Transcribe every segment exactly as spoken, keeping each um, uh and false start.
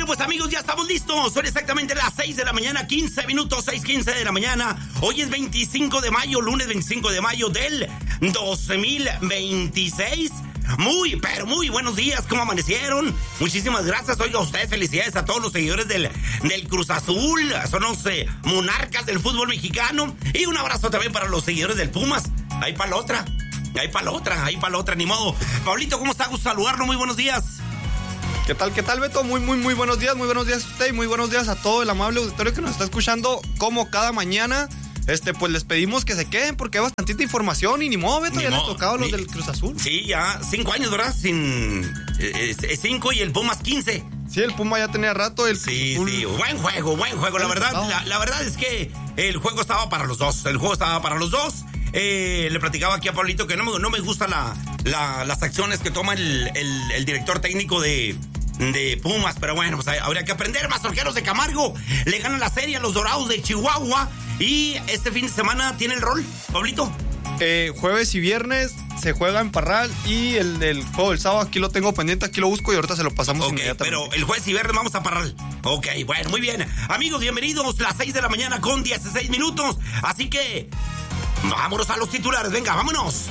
pues amigos, ya estamos listos. Son exactamente las seis de la mañana, quince minutos, seis quince de la mañana. Hoy es veinticinco de mayo, lunes veinticinco de mayo del dos mil veintiséis. Muy, pero muy buenos días, ¿cómo amanecieron? Muchísimas gracias, oiga, a ustedes, felicidades a todos los seguidores del, del Cruz Azul, son los eh, monarcas del fútbol mexicano, y un abrazo también para los seguidores del Pumas. Ahí para la otra, ahí para la otra, ahí para la otra, ni modo. Pablito, ¿cómo está? Gusto saludarlo, muy buenos días. ¿Qué tal, qué tal, Beto? Muy, muy, muy buenos días, muy buenos días a usted y muy buenos días a todo el amable auditorio que nos está escuchando como cada mañana. Este, pues les pedimos que se queden porque hay bastantita información y ni modo, Beto, ni ya modo, les tocaba a los ni, del Cruz Azul. Sí, ya cinco años, ¿verdad? Sin eh, eh, cinco y el Pumas quince. Sí, el Puma ya tenía rato. El sí, Cruz sí, buen juego, buen juego. La verdad, la, la verdad es que el juego estaba para los dos. El juego estaba para los dos. Eh, le platicaba aquí a Pablito que no me, no me gusta la, la, las acciones que toma el, el, el director técnico de... de Pumas, pero bueno, pues habría que aprender. Mazorqueros de Camargo le ganan la serie a los Dorados de Chihuahua y este fin de semana tiene el rol, Pablito. Eh, jueves y viernes se juega en Parral y el, el juego del sábado aquí lo tengo pendiente, aquí lo busco y ahorita se lo pasamos okay, inmediatamente. Pero el jueves y viernes vamos a Parral. Ok, bueno, muy bien. Amigos, bienvenidos, las seis de la mañana con dieciséis minutos. Así que vámonos a los titulares, venga, vámonos.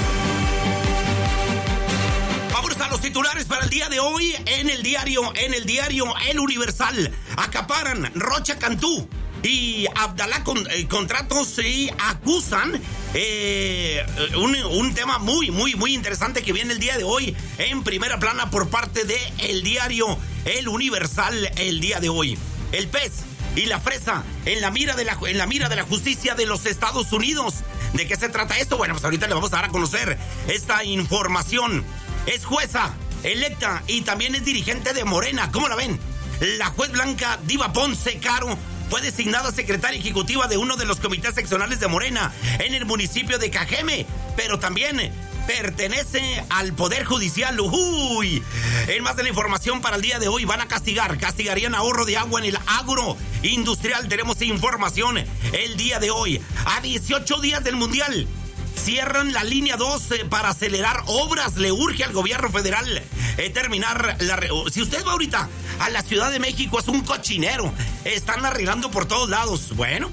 Vámonos a los titulares para el día de hoy. En el diario, en el diario El Universal, acaparan Rocha Cantú y Abdalá con, eh, contratos y acusan eh, un, un tema muy, muy, muy interesante que viene el día de hoy en primera plana por parte de el diario El Universal el día de hoy. El pez y la fresa en la mira de la, en la mira de la justicia de los Estados Unidos. ¿De qué se trata esto? Bueno, pues ahorita le vamos a dar a conocer esta información. Es jueza electa y también es dirigente de Morena. ¿Cómo la ven? La juez Blanca Diva Ponce Caro fue designada secretaria ejecutiva de uno de los comités seccionales de Morena en el municipio de Cajeme, pero también pertenece al Poder Judicial. Uy, en más de la información para el día de hoy, van a castigar, castigarían ahorro de agua en el agroindustrial. Tenemos información el día de hoy. A dieciocho días del Mundial, cierran la línea doce para acelerar obras. Le urge al gobierno federal eh, terminar la... Re... Si usted va ahorita a la Ciudad de México, es un cochinero. Están arreglando por todos lados. Bueno,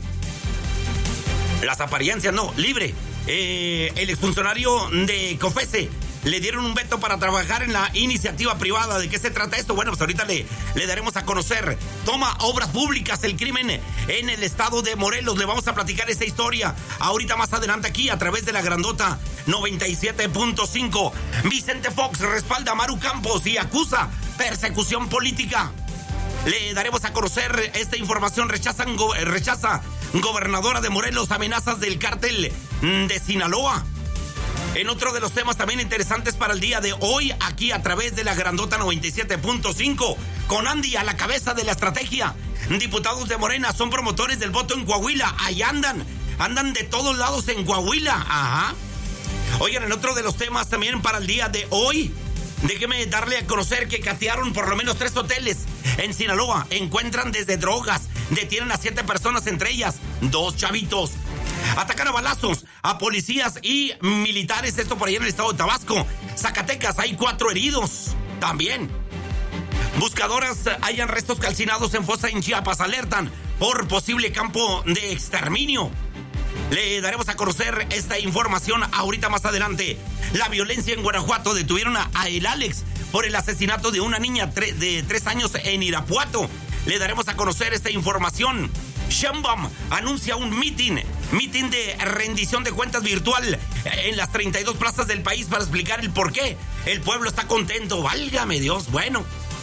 las apariencias no, libre. Eh, el exfuncionario de COFESE le dieron un veto para trabajar en la iniciativa privada. ¿De qué se trata esto? Bueno, pues ahorita le, le daremos a conocer. Toma obras públicas el crimen en el estado de Morelos. Le vamos a platicar esta historia ahorita más adelante aquí a través de la grandota noventa y siete punto cinco. Vicente Fox respalda a Maru Campos y acusa persecución política. Le daremos a conocer esta información. Rechazan, go, rechaza gobernadora de Morelos amenazas del cártel de Sinaloa. En otro de los temas también interesantes para el día de hoy, aquí a través de la grandota noventa y siete punto cinco, con Andy a la cabeza de la estrategia. Diputados de Morena son promotores del voto en Coahuila. Ahí andan, andan de todos lados en Coahuila. Ajá. Oigan, en otro de los temas también para el día de hoy, déjeme darle a conocer que catearon por lo menos tres hoteles en Sinaloa. Encuentran desde drogas, detienen a siete personas, entre ellas dos chavitos. Atacan a balazos a policías y militares, esto por allá en el estado de Tabasco. Zacatecas, hay cuatro heridos también. Buscadoras hallan restos calcinados en fosa en Chiapas, alertan por posible campo de exterminio. Le daremos a conocer esta información ahorita más adelante. La violencia en Guanajuato, detuvieron a, a el Alex por el asesinato de una niña tre- de tres años en Irapuato. Le daremos a conocer esta información. Sheinbaum anuncia un meeting, meeting de rendición de cuentas virtual en las treinta y dos plazas del país para explicar el por qué el pueblo está contento. Válgame Dios, bueno.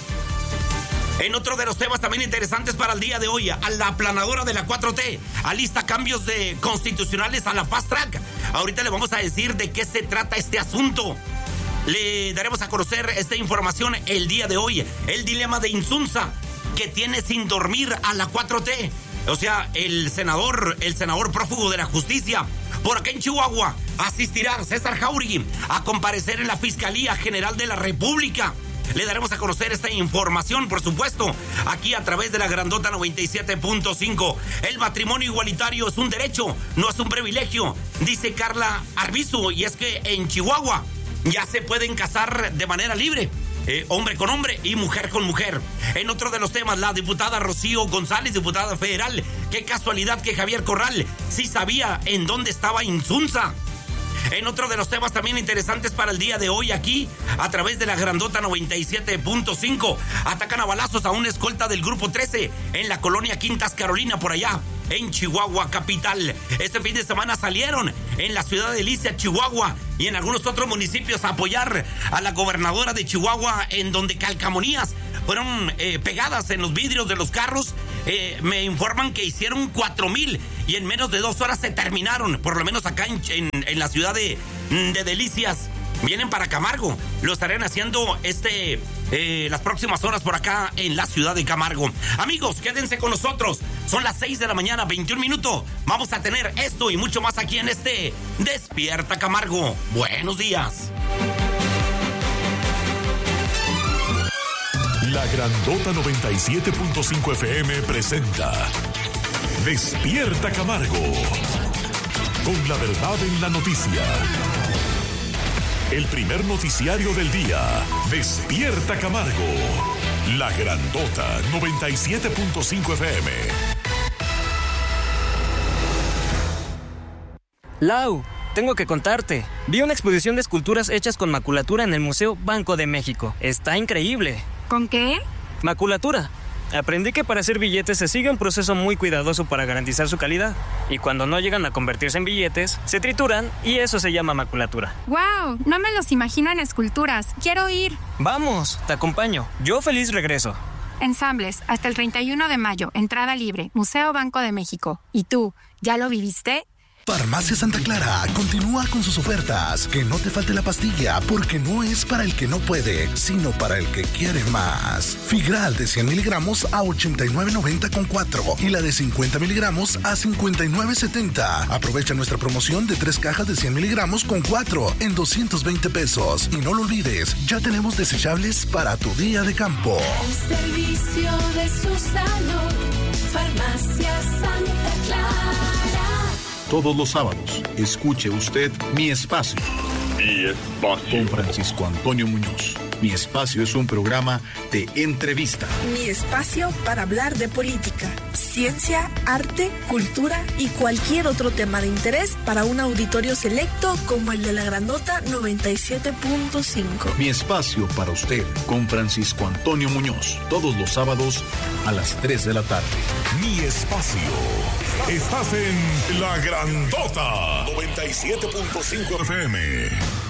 En otro de los temas también interesantes para el día de hoy, a la aplanadora de la cuatro T alista cambios de constitucionales a la Fast Track. Ahorita le vamos a decir de qué se trata este asunto. Le daremos a conocer esta información el día de hoy. El dilema de Insunza, que tiene sin dormir a la cuatro T. O sea, el senador, el senador prófugo de la justicia. Por acá en Chihuahua asistirá César Jauregui a comparecer en la Fiscalía General de la República. Le daremos a conocer esta información, por supuesto, aquí a través de la grandota noventa y siete punto cinco. El matrimonio igualitario es un derecho, no es un privilegio, dice Carla Arbizu. Y es que en Chihuahua ya se pueden casar de manera libre. eh, hombre con hombre y mujer con mujer. En otro de los temas, la diputada Rocío González, diputada federal. Qué casualidad que Javier Corral sí sabía en dónde estaba Insunza. En otro de los temas también interesantes para el día de hoy aquí, a través de la Grandota noventa y siete punto cinco, atacan a balazos a una escolta del Grupo trece en la colonia Quintas Carolina, por allá, en Chihuahua capital. Este fin de semana salieron en la ciudad de Alicia, Chihuahua, y en algunos otros municipios a apoyar a la gobernadora de Chihuahua, en donde calcamonías fueron eh, pegadas en los vidrios de los carros. Eh, me informan que hicieron cuatro mil y en menos de dos horas se terminaron, por lo menos acá en, en, en la ciudad de, de Delicias. Vienen para Camargo, lo estarán haciendo este eh, las próximas horas por acá en la ciudad de Camargo. Amigos, quédense con nosotros, son las seis de la mañana, veintiún minutos. Vamos a tener esto y mucho más aquí en este Despierta Camargo. Buenos días. La Grandota noventa y siete punto cinco F M presenta Despierta Camargo, con la verdad en la noticia. El primer noticiario del día. Despierta Camargo. La Grandota noventa y siete punto cinco F M. Lau, tengo que contarte. Vi una exposición de esculturas hechas con maculatura en el Museo Banco de México. Está increíble. ¿Con qué? Maculatura. Aprendí que para hacer billetes se sigue un proceso muy cuidadoso para garantizar su calidad. Y cuando no llegan a convertirse en billetes, se trituran y eso se llama maculatura. ¡Wow! No me los imagino en esculturas. ¡Quiero ir! Vamos, te acompaño. Yo feliz regreso. Ensambles, hasta el treinta y uno de mayo. Entrada libre. Museo Banco de México. ¿Y tú, ya lo viviste? Farmacia Santa Clara continúa con sus ofertas. Que no te falte la pastilla, porque no es para el que no puede, sino para el que quiere más. Figral de cien miligramos a ochenta y nueve noventa con cuatro y la de cincuenta miligramos a cincuenta y nueve setenta. Aprovecha nuestra promoción de tres cajas de cien miligramos con cuatro en doscientos veinte pesos. Y no lo olvides, ya tenemos desechables para tu día de campo. El servicio de su salud, Farmacia Santa Clara. Todos los sábados, escuche usted Mi Espacio. Mi Espacio. Con Francisco Antonio Muñoz. Mi Espacio es un programa de entrevista. Mi espacio para hablar de política, ciencia, arte, cultura y cualquier otro tema de interés para un auditorio selecto como el de la Grandota noventa y siete punto cinco. Mi Espacio para usted con Francisco Antonio Muñoz. Todos los sábados a las tres de la tarde. Mi Espacio. Estás en La Grandota noventa y siete punto cinco F M.